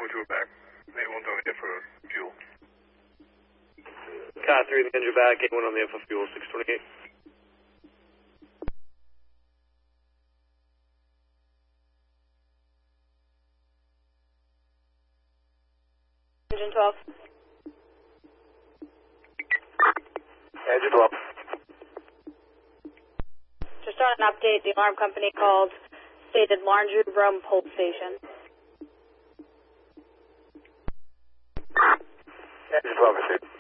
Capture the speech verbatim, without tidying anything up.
Alpha two back. They won't do it for fuel. Car three, the engine back, eight one on the Alpha fuel, six twenty-eight. Engine twelve. Engine twelve. Just on an update, the alarm company called, stated laundry room pulse station. Engine twelve, I see.